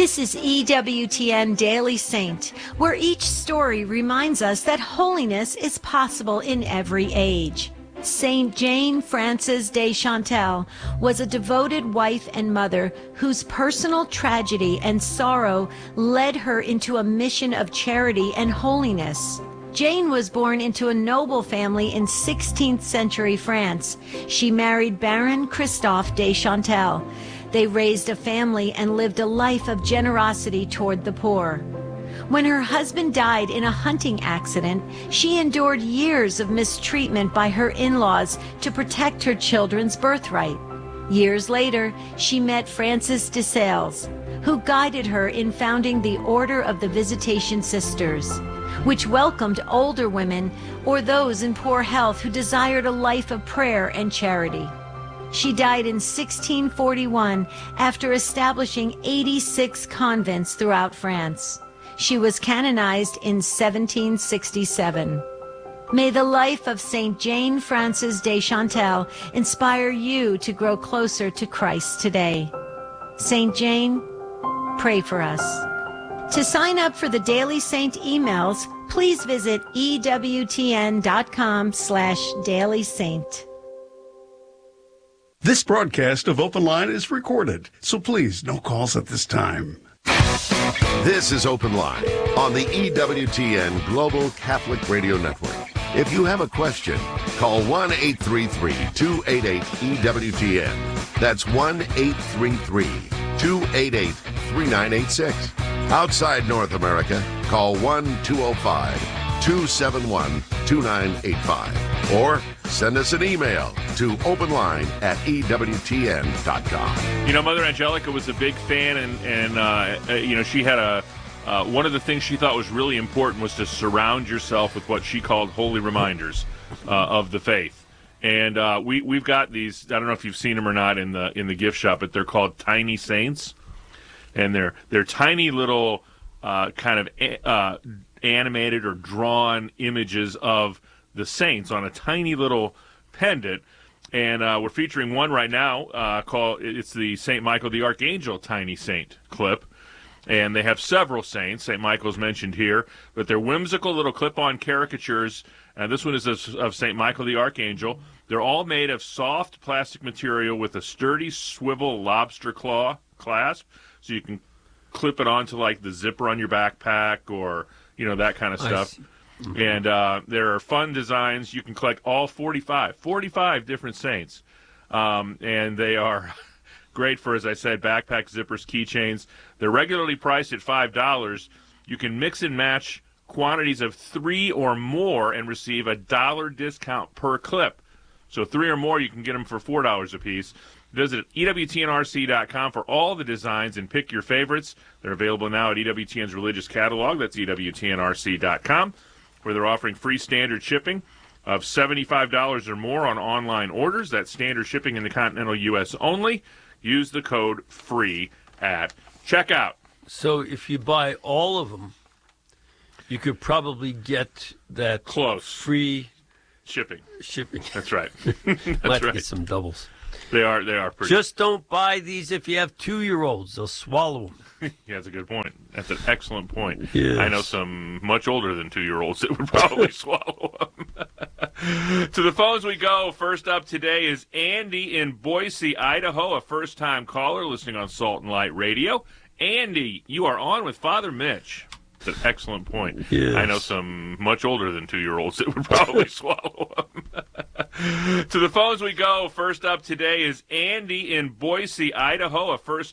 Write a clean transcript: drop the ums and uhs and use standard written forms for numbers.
This is EWTN Daily Saint, where each story reminds us that holiness is possible in every age. Saint Jane Frances de Chantal was a devoted wife and mother whose personal tragedy and sorrow led her into a mission of charity and holiness. Jane was born into a noble family in 16th century France. She married Baron Christophe de Chantal. They raised a family and lived a life of generosity toward the poor. When her husband died in a hunting accident, she endured years of mistreatment by her in-laws to protect her children's birthright. Years later, she met Francis de Sales, who guided her in founding the Order of the Visitation Sisters, which welcomed older women or those in poor health who desired a life of prayer and charity. She died in 1641 after establishing 86 convents throughout France. She was canonized in 1767. May the life of Saint Jane Frances de Chantal inspire you to grow closer to Christ today. Saint Jane, pray for us. To sign up for the Daily Saint emails, please visit EWTN.com/dailysaint. This broadcast of Open Line is recorded, so please, no calls at this time. This is Open Line on the EWTN Global Catholic Radio Network. If you have a question, call 1-833-288-EWTN. That's 1-833-288-3986. Outside North America, call 1-205-271-2985. Or send us an email to openline@EWTN.com. You know, Mother Angelica was a big fan, and she had one of the things she thought was really important was to surround yourself with what she called holy reminders of the faith. And we've got these. I don't know if you've seen them or not in the gift shop, but they're called Tiny Saints, and they're tiny little kind of animated or drawn images of the saints on a tiny little pendant. And we're featuring one right now it's the St. Michael the Archangel Tiny Saint clip. And they have several saints. St. Michael's mentioned here, but they're whimsical little clip-on caricatures. And this one is of St. Michael the Archangel. They're all made of soft plastic material with a sturdy swivel lobster claw clasp, so you can clip it onto like the zipper on your backpack or that kind of stuff. And there are fun designs. You can collect all 45 different saints. And they are great for, as I said, backpack zippers, keychains. They're regularly priced at $5. You can mix and match quantities of 3 or more and receive a $1 discount per clip. So 3 or more, you can get them for $4 a piece. Visit EWTNRC.com for all the designs and pick your favorites. They're available now at EWTN's religious catalog. That's EWTNRC.com, where they're offering free standard shipping of $75 or more on online orders. That's standard shipping in the continental U.S. only. Use the code FREE at checkout. So if you buy all of them, you could probably get that close free shipping. That's right. Let's get some doubles. They are pretty. Just don't buy these if you have 2-year-olds. They'll swallow them. Yeah, that's a good point. That's an excellent point. Yes. I know some much older than 2-year-olds that would probably swallow them. To the phones we go. First up today is Andy in Boise, Idaho, a first-time caller listening on Salt and Light Radio. Andy, you are on with Father Mitch. That's an excellent point. Yes. I know some much older than 2-year-olds that would probably swallow them. To the phones we go. First up today is Andy in Boise, Idaho, a first